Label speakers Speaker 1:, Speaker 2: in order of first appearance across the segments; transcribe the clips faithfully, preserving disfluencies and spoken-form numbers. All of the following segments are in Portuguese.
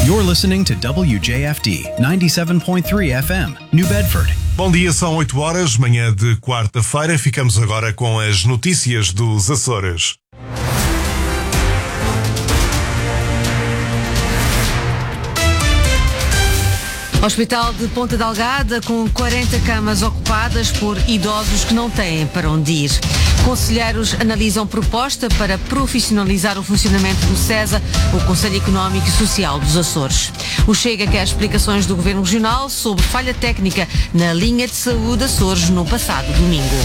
Speaker 1: You're listening to W J F D ninety-seven point three F M, New Bedford.
Speaker 2: Bom dia, são oito horas, manhã de quarta-feira. Ficamos agora com as notícias dos Açores.
Speaker 3: Hospital de Ponta Delgada com quarenta camas ocupadas por idosos que não têm para onde ir. Conselheiros analisam proposta para profissionalizar o funcionamento do SESA, o Conselho Económico e Social dos Açores. O Chega quer explicações do Governo Regional sobre falha técnica na linha de saúde Açores no passado domingo.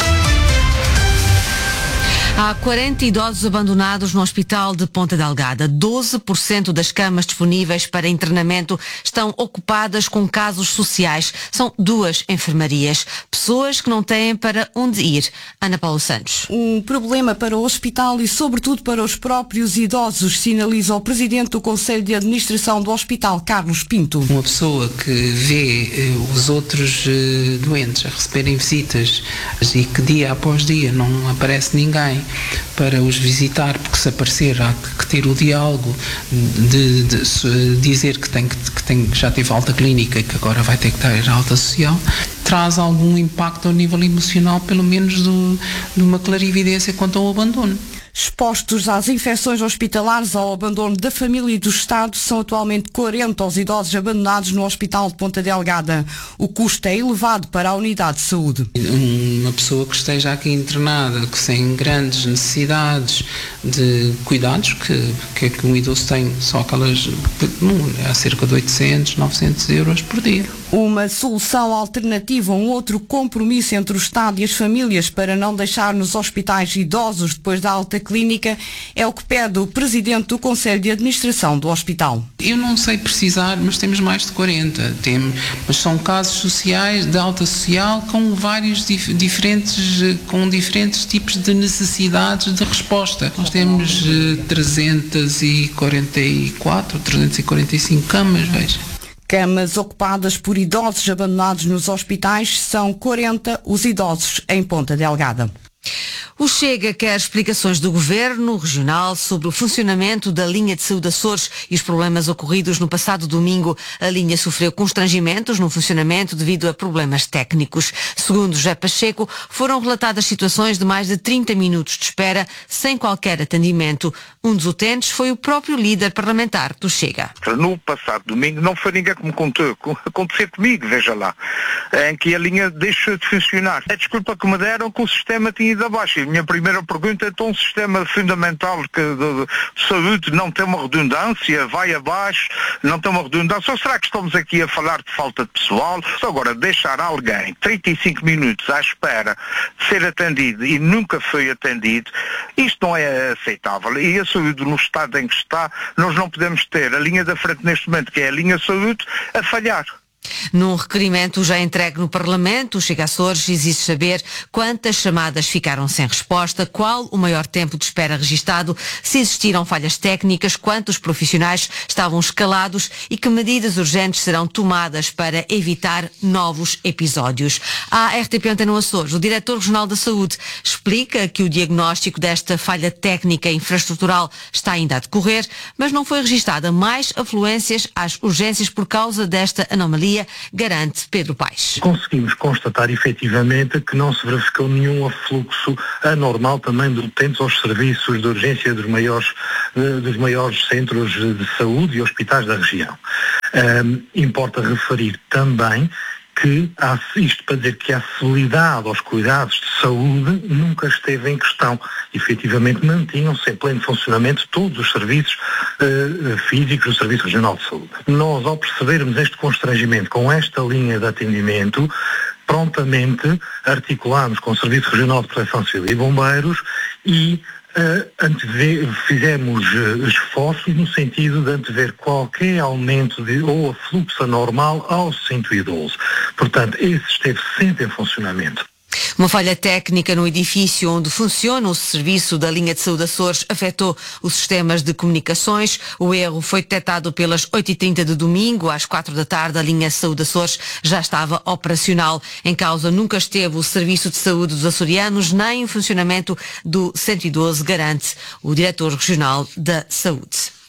Speaker 3: Há quarenta idosos abandonados no Hospital de Ponta Delgada. doze por cento das camas disponíveis para internamento estão ocupadas com casos sociais. São duas enfermarias. Pessoas que não têm para onde ir. Ana Paula Santos.
Speaker 4: Um problema para o hospital e, sobretudo, para os próprios idosos, sinaliza o Presidente do Conselho de Administração do Hospital, Carlos Pinto.
Speaker 5: Uma pessoa que vê eh, os outros eh, doentes a receberem visitas e que dia após dia não aparece ninguém para os visitar, porque se aparecer há que ter o diálogo de, de, de dizer que, tem, que, tem, que já teve alta clínica e que agora vai ter que ter alta social, traz algum impacto ao nível emocional, pelo menos do, de uma clarividência quanto ao abandono.
Speaker 4: Expostos às infecções hospitalares, ao abandono da família e do Estado, são atualmente quarenta os idosos abandonados no Hospital de Ponta Delgada. O custo é elevado para a unidade de saúde.
Speaker 5: Uma pessoa que esteja aqui internada, que sem grandes necessidades de cuidados, que, que, que um idoso tem, só aquelas, há cerca de oitocentos, novecentos euros por dia.
Speaker 4: Uma solução alternativa, um outro compromisso entre o Estado e as famílias para não deixar nos hospitais idosos depois da alta clínica, é o que pede o Presidente do Conselho de Administração do Hospital.
Speaker 5: Eu não sei precisar, mas temos mais de quarenta. Temos, mas são casos sociais, de alta social, com vários dif- diferentes, com diferentes tipos de necessidades de resposta. Nós temos uh, trezentas e quarenta e quatro, trezentas e quarenta e cinco camas, veja.
Speaker 4: Camas ocupadas por idosos abandonados nos hospitais, são quarenta os idosos em Ponta Delgada.
Speaker 3: O Chega quer explicações do Governo Regional sobre o funcionamento da linha de saúde Açores e os problemas ocorridos no passado domingo. A linha sofreu constrangimentos no funcionamento devido a problemas técnicos. Segundo José Pacheco, foram relatadas situações de mais de trinta minutos de espera sem qualquer atendimento. Um dos utentes foi o próprio líder parlamentar do Chega.
Speaker 6: No passado domingo não foi ninguém que me contou. Aconteceu comigo, veja lá, em que a linha deixou de funcionar. A desculpa que me deram que o sistema tinha ido abaixo. A minha primeira pergunta é: então um sistema fundamental que de, de saúde não tem uma redundância, vai abaixo, não tem uma redundância, ou será que estamos aqui a falar de falta de pessoal? Agora, deixar alguém trinta e cinco minutos à espera de ser atendido e nunca foi atendido, isto não é aceitável. E a saúde no estado em que está, nós não podemos ter a linha da frente neste momento, que é a linha saúde, a falhar.
Speaker 3: Num requerimento já entregue no Parlamento, o Chega Açores exige saber quantas chamadas ficaram sem resposta, qual o maior tempo de espera registado, se existiram falhas técnicas, quantos profissionais estavam escalados e que medidas urgentes serão tomadas para evitar novos episódios. À R T P Antena Açores, o Diretor Regional da Saúde explica que o diagnóstico desta falha técnica e infraestrutural está ainda a decorrer, mas não foi registada mais afluências às urgências por causa desta anomalia, garante Pedro Paes.
Speaker 7: Conseguimos constatar efetivamente que não se verificou nenhum afluxo anormal também de utentes aos serviços de urgência dos maiores, dos maiores centros de saúde e hospitais da região. Um, importa referir também que há, isto para dizer que a acessibilidade aos cuidados de saúde nunca esteve em questão. Efetivamente mantinham-se em pleno funcionamento todos os serviços uh, físicos do Serviço Regional de Saúde. Nós, ao percebermos este constrangimento com esta linha de atendimento, prontamente articulámos com o Serviço Regional de Proteção Civil e Bombeiros e Uh, anteve, fizemos uh, esforços no sentido de antever qualquer aumento de, ou afluxo anormal ao cento e doze. Portanto, esse esteve sempre em funcionamento.
Speaker 3: Uma falha técnica no edifício onde funciona o serviço da linha de saúde Açores afetou os sistemas de comunicações. O erro foi detectado pelas oito e trinta de domingo. Às quatro da tarde, a linha de saúde Açores já estava operacional. Em causa nunca esteve o serviço de saúde dos açorianos, nem o funcionamento do cento e doze, garante o Diretor Regional da Saúde.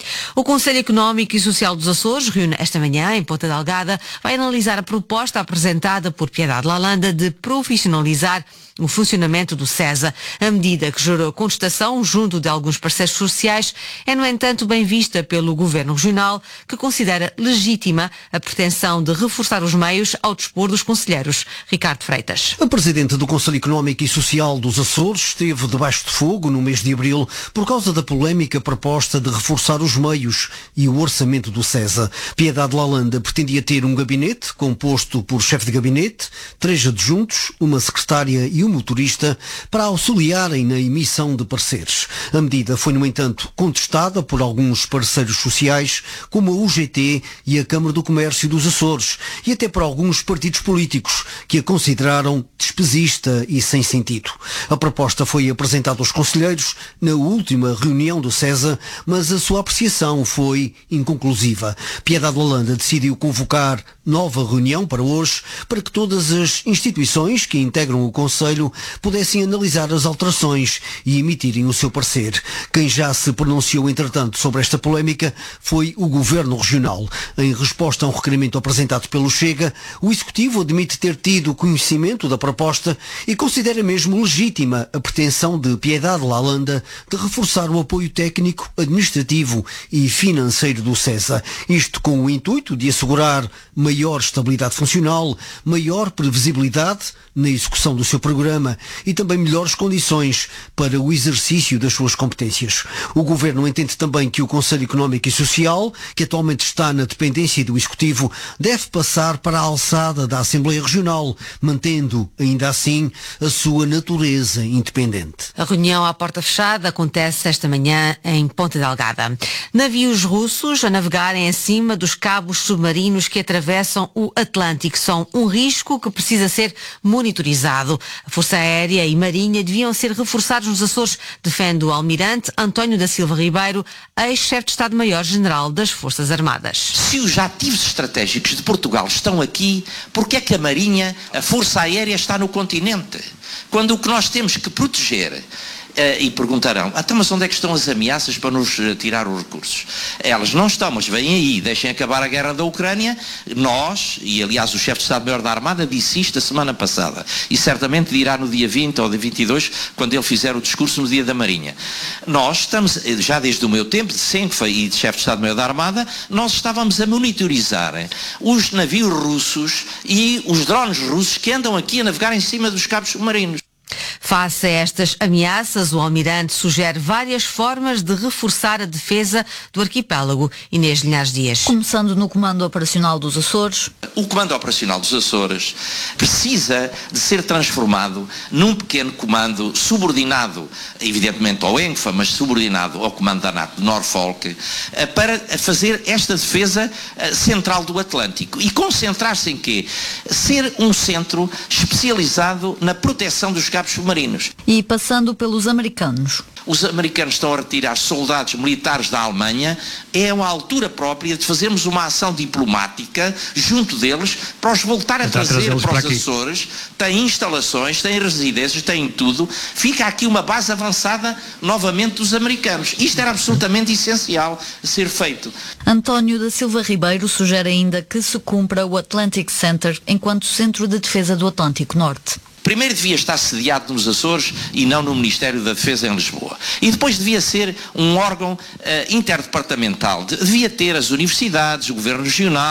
Speaker 3: O Conselho Económico e Social dos Açores reúne esta manhã em Ponta Delgada, vai analisar a proposta apresentada por Piedade Lalanda de profissionalizar o funcionamento do SESA. A medida, que gerou contestação junto de alguns parceiros sociais, é, no entanto, bem vista pelo Governo Regional, que considera legítima a pretensão de reforçar os meios ao dispor dos conselheiros. Ricardo Freitas.
Speaker 8: A Presidente do Conselho Económico e Social dos Açores esteve debaixo de fogo no mês de abril por causa da polémica proposta de reforçar os meios e o orçamento do SESA. Piedade Lalanda pretendia ter um gabinete composto por chefe de gabinete, três adjuntos, uma secretária e um motorista para auxiliarem na emissão de pareceres. A medida foi, no entanto, contestada por alguns parceiros sociais, como a U G T e a Câmara do Comércio dos Açores, e até por alguns partidos políticos, que a consideraram despesista e sem sentido. A proposta foi apresentada aos conselheiros na última reunião do SESA, mas a sua apreciação foi inconclusiva. Piedade Lalanda decidiu convocar nova reunião para hoje, para que todas as instituições que integram o Conselho pudessem analisar as alterações e emitirem o seu parecer. Quem já se pronunciou, entretanto, sobre esta polémica foi o Governo Regional. Em resposta a um requerimento apresentado pelo Chega, o Executivo admite ter tido conhecimento da proposta e considera mesmo legítima a pretensão de Piedade Lalanda de reforçar o apoio técnico, administrativo e financeiro do SESA. Isto com o intuito de assegurar maior estabilidade funcional, maior previsibilidade na execução do seu programa e também melhores condições para o exercício das suas competências. O Governo entende também que o Conselho Económico e Social, que atualmente está na dependência do Executivo, deve passar para a alçada da Assembleia Regional, mantendo, ainda assim, a sua natureza independente.
Speaker 3: A reunião à porta fechada acontece esta manhã em Ponta Delgada. Navios russos a navegarem acima dos cabos submarinos que atravessam o Atlântico são um risco que precisa ser monitorizado. A Força Aérea e Marinha deviam ser reforçados nos Açores, defende o almirante António da Silva Ribeiro, ex-chefe de Estado-Maior-General das Forças Armadas.
Speaker 9: Se os ativos estratégicos de Portugal estão aqui, porque é que a Marinha, a Força Aérea está no continente? Quando o que nós temos que proteger... Uh, e perguntarão, ah, então, mas onde é que estão as ameaças para nos uh, tirar os recursos? Elas não estão, mas vêm aí, deixem acabar a guerra da Ucrânia. Nós, e aliás o chefe de Estado-Maior da Armada disse isto a semana passada, e certamente dirá no dia vinte ou dia vinte e dois, quando ele fizer o discurso no dia da Marinha. Nós estamos, já desde o meu tempo de Senfa e de chefe de Estado-Maior da Armada, nós estávamos a monitorizar os navios russos e os drones russos que andam aqui a navegar em cima dos cabos submarinos.
Speaker 3: Face a estas ameaças, o almirante sugere várias formas de reforçar a defesa do arquipélago. Inês Linhares Dias.
Speaker 10: Começando no Comando Operacional dos Açores.
Speaker 9: O Comando Operacional dos Açores precisa de ser transformado num pequeno comando subordinado, evidentemente ao ENCFA, mas subordinado ao Comando da NATO de Norfolk, para fazer esta defesa central do Atlântico e concentrar-se em quê? Ser um centro especializado na proteção dos cabos submarinos.
Speaker 10: E passando pelos americanos.
Speaker 9: Os americanos estão a retirar soldados militares da Alemanha, é uma altura própria de fazermos uma ação diplomática junto deles para os voltar a trazer para, para os Açores. Tem instalações, tem residências, tem tudo. Fica aqui uma base avançada novamente dos americanos. Isto era absolutamente essencial ser feito.
Speaker 10: António da Silva Ribeiro sugere ainda que se cumpra o Atlantic Center enquanto Centro de Defesa do Atlântico Norte.
Speaker 9: Primeiro devia estar sediado nos Açores e não no Ministério da Defesa em Lisboa. E depois devia ser um órgão uh, interdepartamental. Devia ter as universidades, o Governo Regional,